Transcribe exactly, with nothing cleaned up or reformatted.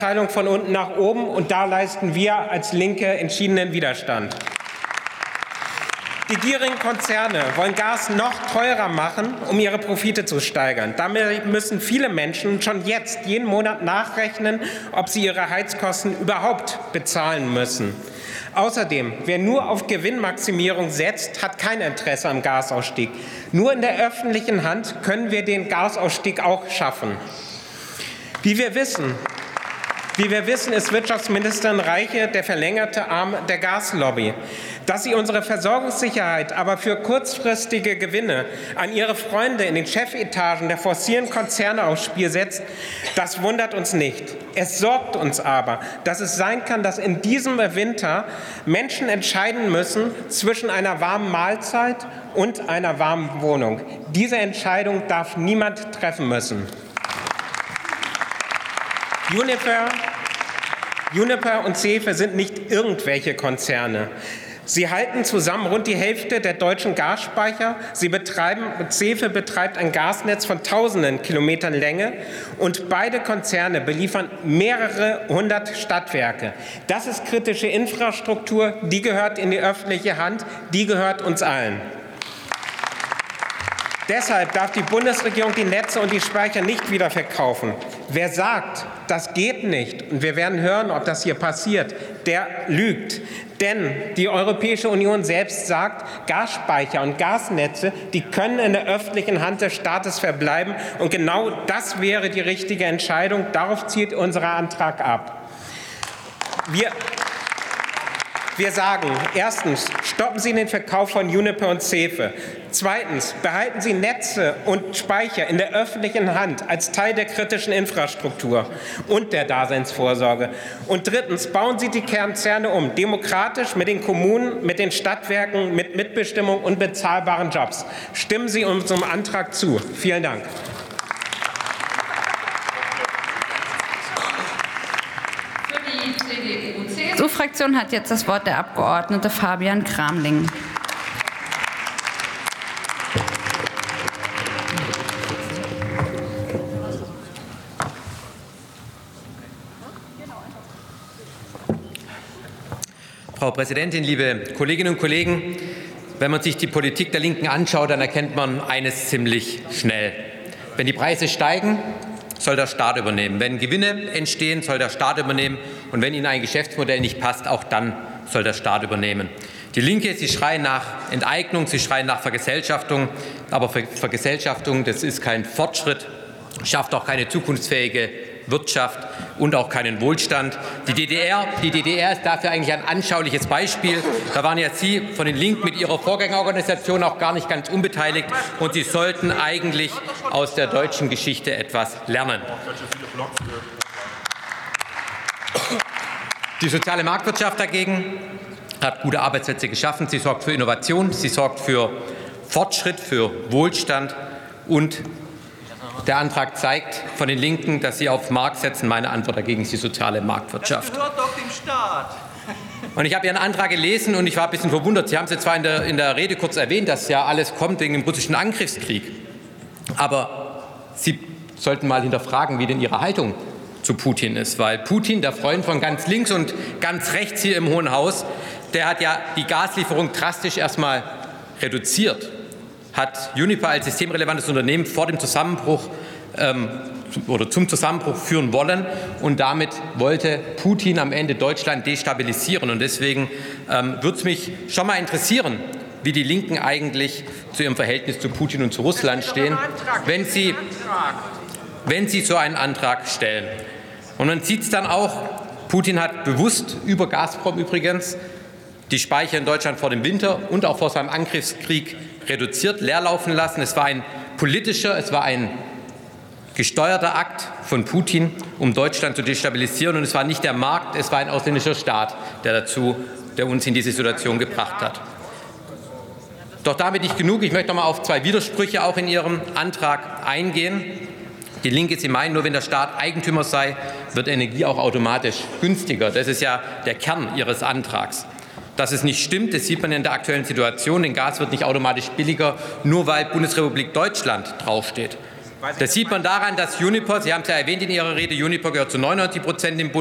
Teilung von unten nach oben, und da leisten wir als Linke entschiedenen Widerstand. Die gierigen Konzerne wollen Gas noch teurer machen, um ihre Profite zu steigern. Damit müssen viele Menschen schon jetzt jeden Monat nachrechnen, ob sie ihre Heizkosten überhaupt bezahlen müssen. Außerdem, wer nur auf Gewinnmaximierung setzt, hat kein Interesse am Gasausstieg. Nur in der öffentlichen Hand können wir den Gasausstieg auch schaffen. Wie wir wissen, Wie wir wissen, ist Wirtschaftsministerin Reiche der verlängerte Arm der Gaslobby. Dass sie unsere Versorgungssicherheit aber für kurzfristige Gewinne an ihre Freunde in den Chefetagen der fossilen Konzerne aufs Spiel setzt, das wundert uns nicht. Es sorgt uns aber, dass es sein kann, dass in diesem Winter Menschen entscheiden müssen zwischen einer warmen Mahlzeit und einer warmen Wohnung. Diese Entscheidung darf niemand treffen müssen. Uniper, Uniper und CEFE sind nicht irgendwelche Konzerne. Sie halten zusammen rund die Hälfte der deutschen Gasspeicher. Sie betreiben, CEFE betreibt ein Gasnetz von tausenden Kilometern Länge, und beide Konzerne beliefern mehrere hundert Stadtwerke. Das ist kritische Infrastruktur, die gehört in die öffentliche Hand, die gehört uns allen. Deshalb darf die Bundesregierung die Netze und die Speicher nicht wieder verkaufen. Wer sagt, das geht nicht, und wir werden hören, ob das hier passiert, der lügt. Denn die Europäische Union selbst sagt, Gasspeicher und Gasnetze, die können in der öffentlichen Hand des Staates verbleiben. Und genau das wäre die richtige Entscheidung. Darauf zielt unser Antrag ab. Wir Wir sagen, erstens, stoppen Sie den Verkauf von Uniper und CEFE. Zweitens, behalten Sie Netze und Speicher in der öffentlichen Hand als Teil der kritischen Infrastruktur und der Daseinsvorsorge. Und drittens, bauen Sie die Konzerne um, demokratisch mit den Kommunen, mit den Stadtwerken, mit Mitbestimmung und bezahlbaren Jobs. Stimmen Sie unserem Antrag zu. Vielen Dank. Die C D U-Fraktion hat jetzt das Wort der Abgeordnete Fabian Kramling. Frau Präsidentin, liebe Kolleginnen und Kollegen! Wenn man sich die Politik der Linken anschaut, dann erkennt man eines ziemlich schnell. Wenn die Preise steigen, soll der Staat übernehmen. Wenn Gewinne entstehen, soll der Staat übernehmen. Und wenn Ihnen ein Geschäftsmodell nicht passt, auch dann soll der Staat übernehmen. Die Linke, sie schreien nach Enteignung, sie schreien nach Vergesellschaftung. Aber Vergesellschaftung, das ist kein Fortschritt, schafft auch keine zukunftsfähige Wirtschaft und auch keinen Wohlstand. Die D D R, die D D R ist dafür eigentlich ein anschauliches Beispiel. Da waren ja Sie von den Linken mit Ihrer Vorgängerorganisation auch gar nicht ganz unbeteiligt, und Sie sollten eigentlich aus der deutschen Geschichte etwas lernen. Die soziale Marktwirtschaft dagegen hat gute Arbeitsplätze geschaffen. Sie sorgt für Innovation, sie sorgt für Fortschritt, für Wohlstand, und der Antrag zeigt von den Linken, dass sie auf Markt setzen. Meine Antwort dagegen ist die soziale Marktwirtschaft. Das gehört doch dem Staat. Und ich habe Ihren Antrag gelesen, und ich war ein bisschen verwundert. Sie haben es zwar in der, in der Rede kurz erwähnt, dass ja alles kommt wegen dem russischen Angriffskrieg. Aber Sie sollten mal hinterfragen, wie denn Ihre Haltung zu Putin ist. Weil Putin, der Freund von ganz links und ganz rechts hier im Hohen Haus, der hat ja die Gaslieferung drastisch erstmal reduziert. Hat Uniper als systemrelevantes Unternehmen vor dem Zusammenbruch ähm, oder zum Zusammenbruch führen wollen, und damit wollte Putin am Ende Deutschland destabilisieren. Und deswegen ähm, würde es mich schon mal interessieren, wie die Linken eigentlich zu ihrem Verhältnis zu Putin und zu Russland stehen, wenn sie, wenn sie so einen Antrag stellen. Und man sieht es dann auch, Putin hat bewusst über Gazprom übrigens die Speicher in Deutschland vor dem Winter und auch vor seinem Angriffskrieg reduziert, leerlaufen lassen. Es war ein politischer, es war ein gesteuerter Akt von Putin, um Deutschland zu destabilisieren. Und es war nicht der Markt, es war ein ausländischer Staat, der dazu, der uns in diese Situation gebracht hat. Doch damit nicht genug. Ich möchte noch mal auf zwei Widersprüche auch in Ihrem Antrag eingehen. Die Linke, Sie meinen, nur wenn der Staat Eigentümer sei, wird Energie auch automatisch günstiger. Das ist ja der Kern Ihres Antrags. Dass es nicht stimmt, das sieht man in der aktuellen Situation. Denn Gas wird nicht automatisch billiger, nur weil Bundesrepublik Deutschland draufsteht. Das sieht man daran, dass Uniper, Sie haben es ja erwähnt in Ihrer Rede, Uniper gehört zu neunundneunzig Prozent im Bund.